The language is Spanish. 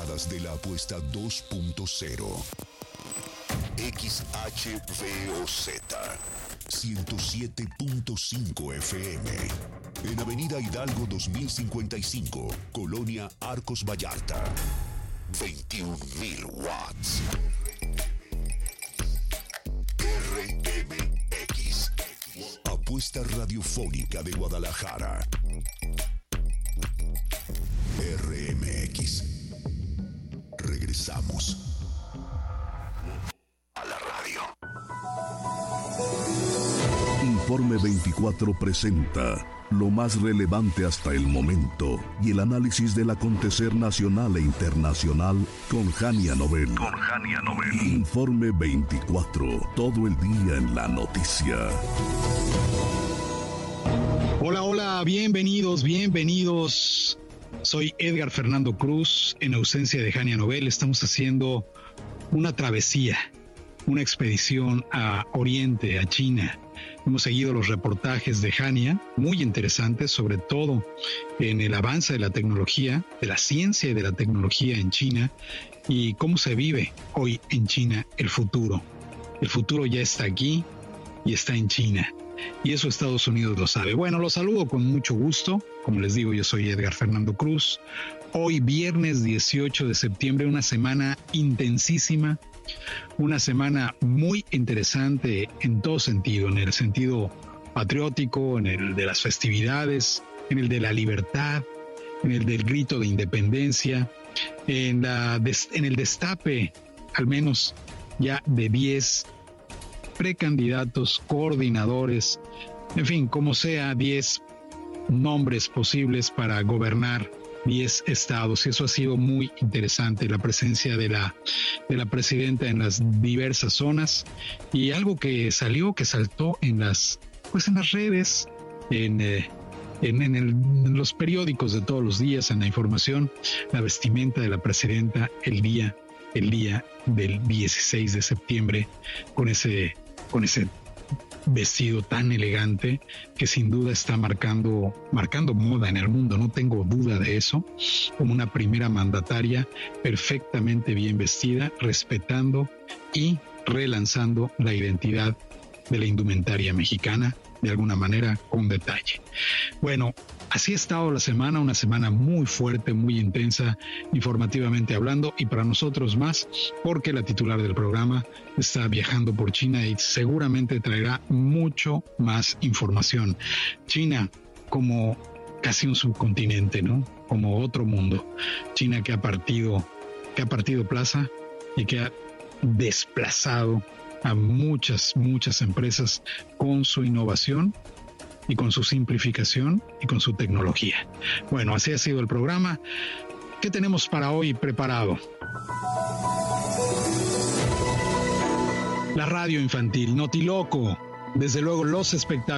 temporadas de la apuesta 2.0. XHVOZ 107.5 FM. En Avenida Hidalgo 2055, Colonia Arcos Vallarta. 21.000 watts. RMX. Apuesta radiofónica de Guadalajara. RMX. Regresamos a la radio. Informe 24 presenta lo más relevante hasta el momento y el análisis del acontecer nacional e internacional con Jania Nobel. Informe 24, todo el día en la noticia. Hola, bienvenidos. Soy Edgar Fernando Cruz, en ausencia de Jania Nobel. Estamos haciendo una travesía, una expedición a Oriente, a China. Hemos seguido los reportajes de Jania, muy interesantes, sobre todo en el avance de la tecnología, de la ciencia y de la tecnología en China, y cómo se vive hoy en China el futuro. El futuro ya está aquí y está en China. Y eso Estados Unidos lo sabe. Bueno, los saludo con mucho gusto. Como les digo, yo soy Edgar Fernando Cruz. Hoy, viernes 18 de septiembre, una semana intensísima, una semana muy interesante en todo sentido, en el sentido patriótico, en el de las festividades, en el de la libertad, en el del grito de independencia, en el destape, al menos ya de 10 precandidatos, coordinadores, en fin, como sea, 10 nombres posibles para gobernar 10 estados. Y eso ha sido muy interesante, la presencia de la presidenta en las diversas zonas, y algo que saltó en las redes, en los periódicos de todos los días, en la información, la vestimenta de la presidenta el día del 16 de septiembre, con ese vestido tan elegante que sin duda está marcando moda en el mundo, no tengo duda de eso, como una primera mandataria perfectamente bien vestida, respetando y relanzando la identidad de la indumentaria mexicana, de alguna manera, con detalle. Bueno, así ha estado la semana, una semana muy fuerte, muy intensa, informativamente hablando, y para nosotros más, porque la titular del programa está viajando por China y seguramente traerá mucho más información. China como casi un subcontinente, ¿no? Como otro mundo. China que ha partido plaza y que ha desplazado a muchas empresas con su innovación y con su simplificación y con su tecnología. Bueno, así ha sido el programa. ¿Qué tenemos para hoy preparado? La radio infantil, Notiloco, desde luego los espectáculos.